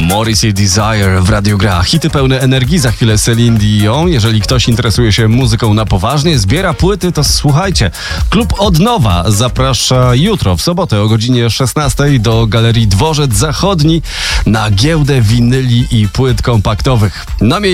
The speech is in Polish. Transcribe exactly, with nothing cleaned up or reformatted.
Morrissey Desire w Radiu Gra. Hity pełne energii, za chwilę Celine Dion. Jeżeli ktoś interesuje się muzyką na poważnie, zbiera płyty, to słuchajcie. Klub Od Nowa zaprasza jutro, w sobotę o godzinie szesnastej do Galerii Dworzec Zachodni na giełdę winyli i płyt kompaktowych. Na